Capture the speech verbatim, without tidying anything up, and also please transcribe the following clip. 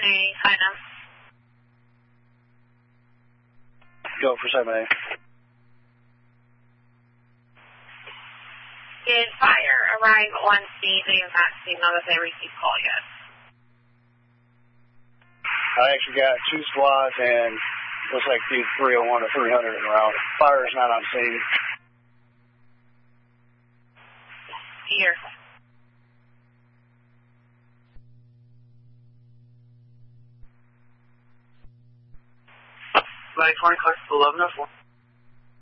A, sign up. Go for seven A. Did fire arrive on scene? They have not seen none of they received call yet. I actually got two squads and looks like the three oh one to three hundred around. Fire is not on scene. Here. Flight twenty, Clark eleven oh four.